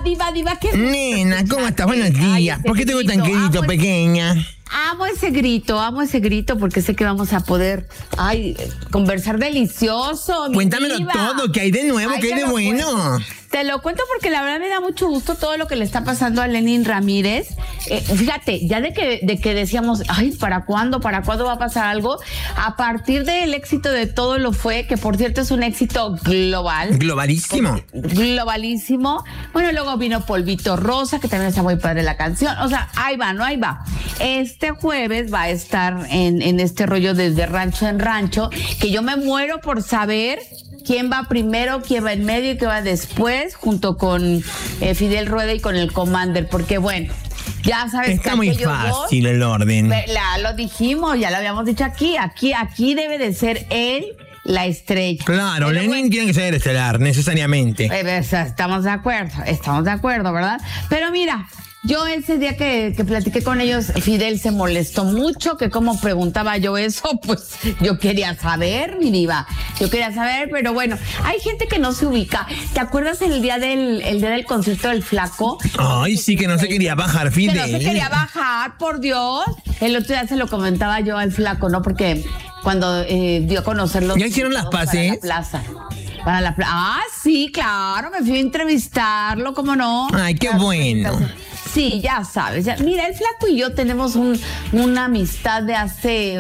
Diva, ¿qué? Nena, ¿cómo estás? Buenos días. ¿Por qué te veo tan querido, pequeña? Amo ese grito porque sé que vamos a poder, conversar delicioso. Cuéntamelo diva. todo, ¿qué hay de nuevo? ¿Qué hay de bueno? Te lo cuento porque la verdad me da mucho gusto todo lo que le está pasando a Lenin Ramírez. Fíjate, ya de que decíamos, ¿para cuándo va a pasar algo? A partir del éxito de Todo lo Fue, que por cierto es un éxito global. Globalísimo. Globalísimo. Bueno, luego vino Polvito Rosa, que también está muy padre la canción. O sea, ahí va. Este jueves va a estar en este rollo desde rancho en rancho, que yo me muero por saber quién va primero, quién va en medio y quién va después, junto con Fidel Rueda y con el Commander, porque bueno, ya sabes está que muy fácil el orden. Lo dijimos, ya lo habíamos dicho aquí debe de ser él la estrella. Claro, pero Lenin tiene que ser estelar, necesariamente. Estamos de acuerdo, ¿verdad? Pero mira, yo ese día que platiqué con ellos, Fidel se molestó mucho, que cómo preguntaba yo eso, pues yo quería saber, mi diva. Pero bueno, hay gente que no se ubica. ¿Te acuerdas el día del concierto del Flaco? Ay, sí, que no se quería bajar, Fidel. Que no se quería bajar, por Dios. El otro día se lo comentaba yo al Flaco, ¿no? Porque cuando dio a conocer los... ¿Ya hicieron las paces? Para la plaza. Sí, claro, me fui a entrevistarlo, ¿cómo no? Ay, qué bueno. Sí, ya sabes. Mira, el Flaco y yo tenemos una amistad de hace...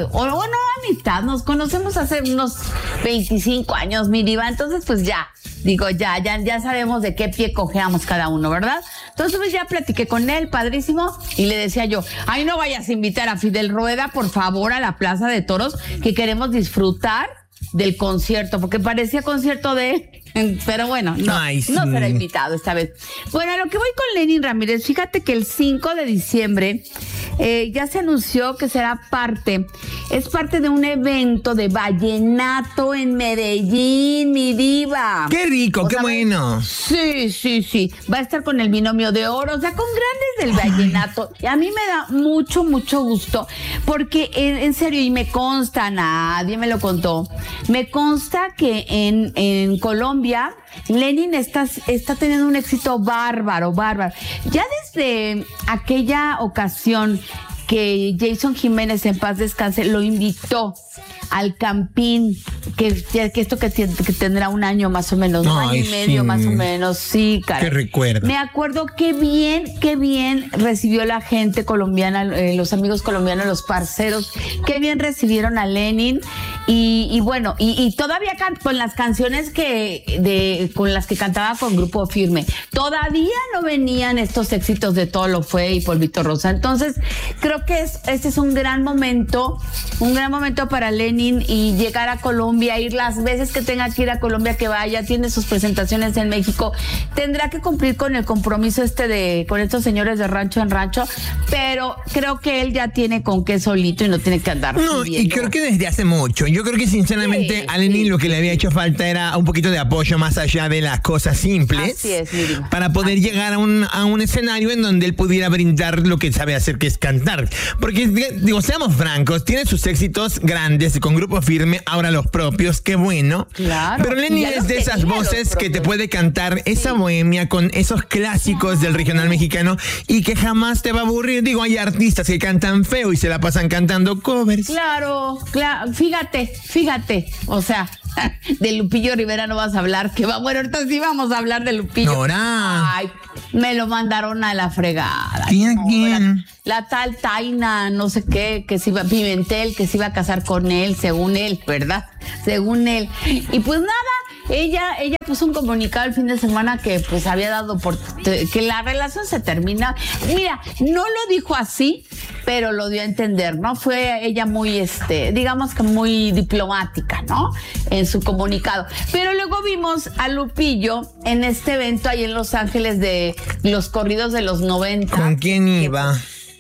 nos conocemos hace unos 25 años, mi diva. Entonces, pues ya sabemos de qué pie cojeamos cada uno, ¿verdad? Entonces, pues ya platiqué con él, padrísimo, y le decía yo, no vayas a invitar a Fidel Rueda, por favor, a la Plaza de Toros, que queremos disfrutar del concierto, porque parecía concierto de él. Pero bueno, no será invitado esta vez. Bueno, a lo que voy con Lenin Ramírez, fíjate que el 5 de diciembre ya se anunció que será parte de un evento de vallenato en Medellín, mi diva. ¡Qué rico, qué bueno! Sí. Va a estar con el Binomio de Oro, o sea, con grandes del vallenato. Y a mí me da mucho gusto, porque en serio, y me consta, nadie me lo contó, me consta que en Colombia Lenin está teniendo un éxito bárbaro. Ya desde aquella ocasión que Jason Jiménez, en paz descanse, lo invitó al Campín, que tendrá un año más o menos, un año y medio más o menos, sí, caray. Qué recuerdo. Me acuerdo qué bien recibió la gente colombiana, los amigos colombianos, los parceros, qué bien recibieron a Lenin, y bueno, y todavía con las canciones con las que cantaba con Grupo Firme, todavía no venían estos éxitos de Todo lo Fue y Polvito Rosa. Entonces, creo que este es un gran momento para Lenin, y llegar a Colombia, ir las veces que tenga que ir a Colombia, que vaya, tiene sus presentaciones en México, tendrá que cumplir con el compromiso con estos señores de rancho en rancho, pero creo que él ya tiene con qué solito y no tiene que andar pidiendo. Y creo que desde hace mucho. Yo creo que sinceramente a Lenin lo que le había hecho falta era un poquito de apoyo más allá de las cosas simples. Así es, Miriam. Para poder llegar a un escenario en donde él pudiera brindar lo que sabe hacer, que es cantar. Porque, seamos francos, tiene sus éxitos grandes con Grupo Firme, ahora los propios, qué bueno. Claro. Pero Lenin es de esas voces que te puede cantar esa bohemia con esos clásicos del regional mexicano y que jamás te va a aburrir. Hay artistas que cantan feo y se la pasan cantando covers. Claro, fíjate, o sea, de Lupillo Rivera no vas a hablar, ahorita sí vamos a hablar de Lupillo. Nora. Me lo mandaron a la fregada. ¿Quién? La tal Taina, no sé qué, que se iba, Pimentel, que se iba a casar con él, según él, ¿verdad? Según él. Y pues nada, ella puso un comunicado el fin de semana que pues había dado que la relación se termina. Mira, no lo dijo así, pero lo dio a entender, ¿no? Fue ella muy, digamos que muy diplomática, ¿no? En su comunicado. Pero luego vimos a Lupillo en este evento ahí en Los Ángeles de los corridos de los 90. ¿Con quién iba?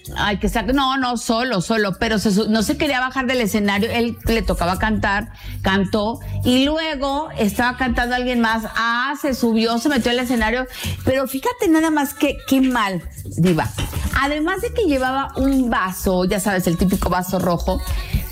No, solo, pero no se quería bajar del escenario, él le tocaba cantar, cantó, y luego estaba cantando alguien más, se subió, se metió al escenario, pero fíjate nada más qué mal, diva. Además de que llevaba un vaso, ya sabes, el típico vaso rojo,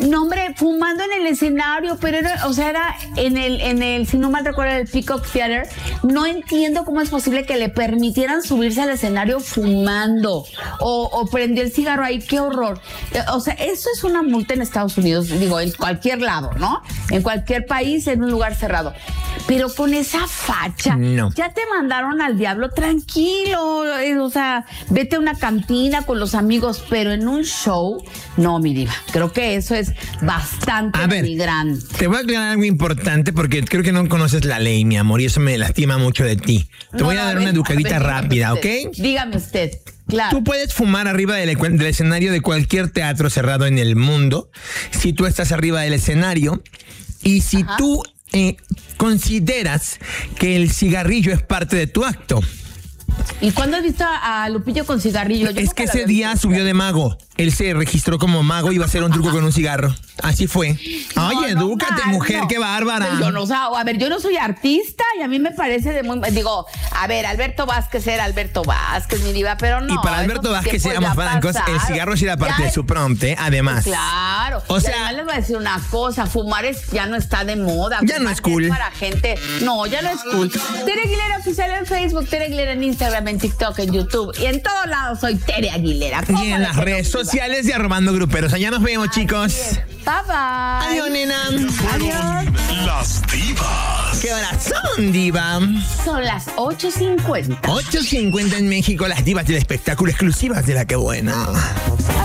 No, hombre, fumando en el escenario, pero era, o sea, era en el, si no mal recuerdo, el Peacock Theater. No entiendo cómo es posible que le permitieran subirse al escenario fumando o prendió el cigarro ahí, qué horror. O sea, eso es una multa en Estados Unidos, digo, en cualquier lado, ¿no? En cualquier país, en un lugar cerrado. Pero con esa facha, no. Ya te mandaron al diablo, tranquilo, o sea, vete a una cantina con los amigos, pero en un show, no, mi diva, creo que eso es bastante migrante. Te voy a aclarar algo importante porque creo que no conoces la ley, mi amor, y eso me lastima mucho de ti. Te voy a dar una educadita rápida, ¿ok? Dígame usted. Claro. Tú puedes fumar arriba del escenario de cualquier teatro cerrado en el mundo, si tú estás arriba del escenario y si tú consideras que el cigarrillo es parte de tu acto. ¿Y cuándo has visto a Lupillo con cigarrillo? Es que ese día subió de mago. Él se registró como mago y iba a hacer un truco con un cigarro. Así fue. Oye, edúcate, mujer, qué bárbara. Yo no, a ver, yo no soy artista y a mí me parece de muy... Digo, a ver, Alberto Vázquez era Alberto Vázquez, mi diva, pero no. Y para Alberto Vázquez, seamos francos, el cigarro sí era parte de su prompt, además. Claro. O sea, además les voy a decir una cosa, fumar ya no está de moda. Ya no es cool. Para gente... No, ya no es cool. Tere Aguilera Oficial en Facebook, Tere Aguilera en Instagram, en TikTok, en YouTube y en todos lados soy Tere Aguilera. Y en las redes sociales de Arrobando Gruperos. Allá nos vemos, chicos. Bye, bye. Adiós, nena. Adiós. Las divas. ¿Qué horas son, diva? Son las 8:50. 8:50 en México, las divas del espectáculo exclusivas de La Que Buena.